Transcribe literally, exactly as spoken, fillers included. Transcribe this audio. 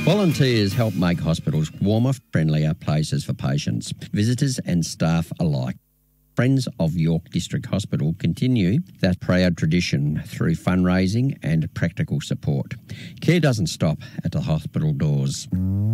Volunteers help make hospitals warmer, friendlier places for patients, visitors and staff alike. Friends of York District Hospital continue that proud tradition through fundraising and practical support. Care doesn't stop at the hospital doors.